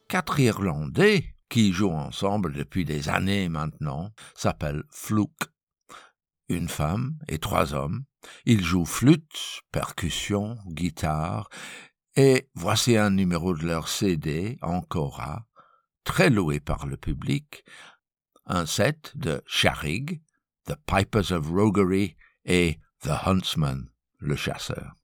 4 Irlandais qui jouent ensemble depuis des années maintenant, s'appellent Fluke. Une femme et 3 hommes. Ils jouent flûte, percussion, guitare, et voici un numéro de leur CD, Ancora, très loué par le public, un set de Charrig, The Pipers of Roguery et The Huntsman, le chasseur.